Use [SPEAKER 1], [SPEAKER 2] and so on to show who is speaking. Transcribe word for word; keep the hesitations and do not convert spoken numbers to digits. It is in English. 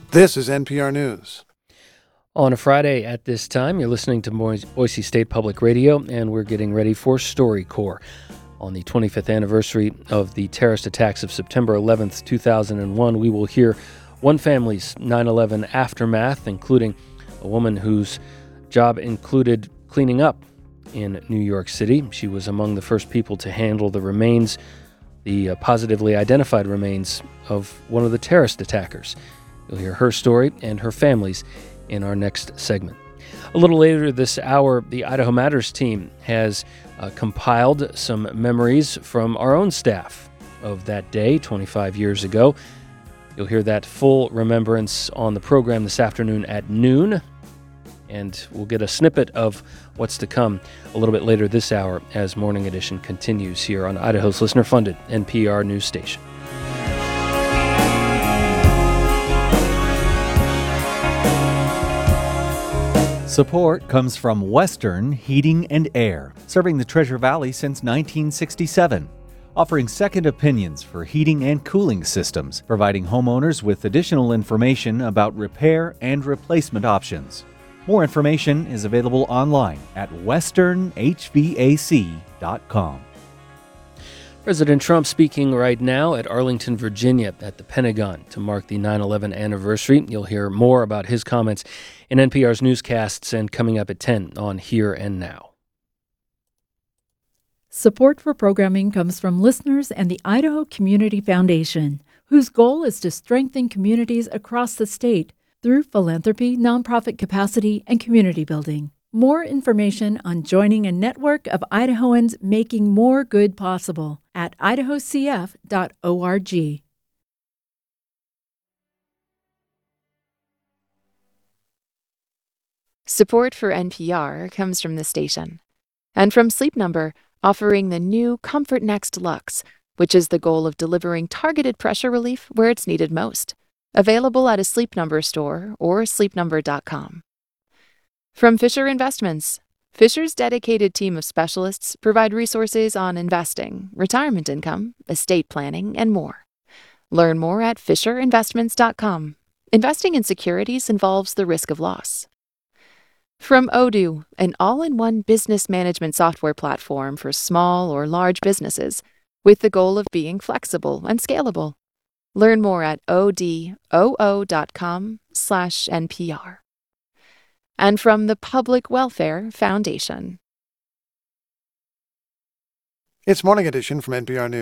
[SPEAKER 1] This is N P R News.
[SPEAKER 2] On a Friday at this time, you're listening to Boise State Public Radio, and we're getting ready for StoryCorps. On the twenty-fifth anniversary of the terrorist attacks of September eleventh, two thousand one, we will hear one family's nine eleven aftermath, including a woman whose job included cleaning up in New York City. She was among the first people to handle the remains, the uh, positively identified remains of one of the terrorist attackers. You'll hear her story and her family's in our next segment. A little later this hour, the Idaho Matters team has uh, compiled some memories from our own staff of that day twenty-five years ago. You'll hear that full remembrance on the program this afternoon at noon, and we'll get a snippet of what's to come a little bit later this hour as Morning Edition continues here on Idaho's listener-funded N P R news station.
[SPEAKER 3] Support comes from Western Heating and Air, serving the Treasure Valley since nineteen sixty-seven. Offering second opinions for heating and cooling systems, providing homeowners with additional information about repair and replacement options. More information is available online at western h v a c dot com.
[SPEAKER 2] President Trump speaking right now at Arlington, Virginia at the Pentagon to mark the nine eleven anniversary. You'll hear more about his comments in N P R's newscasts and coming up at ten on Here and Now.
[SPEAKER 4] Support for programming comes from listeners and the Idaho Community Foundation, whose goal is to strengthen communities across the state through philanthropy, nonprofit capacity, and community building. More information on joining a network of Idahoans making more good possible at idaho c f dot org.
[SPEAKER 5] Support for N P R comes from the station and from Sleep Number, offering the new Comfort Next Luxe, which is the goal of delivering targeted pressure relief where it's needed most. Available at a Sleep Number store or sleep number dot com. From Fisher Investments, Fisher's dedicated team of specialists provide resources on investing, retirement income, estate planning, and more. Learn more at fisher investments dot com. Investing in securities involves the risk of loss. From Odoo, an all-in-one business management software platform for small or large businesses, with the goal of being flexible and scalable. Learn more at odoo dot com slash N P R. And from the Public Welfare Foundation.
[SPEAKER 1] It's Morning Edition from N P R News.